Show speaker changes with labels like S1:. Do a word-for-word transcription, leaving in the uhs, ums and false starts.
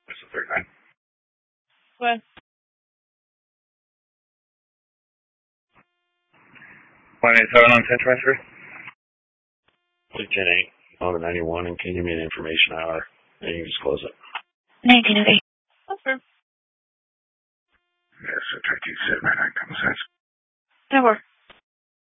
S1: What's the third line?
S2: What?
S1: one eighty-seven on ten twenty-three?
S3: ten eight on the ninety-one, and can you give me an information hour? And you can just close it.
S2: nineteen oh eight. Confirm.
S1: Yes, so try to set my nine common sense.
S2: That works.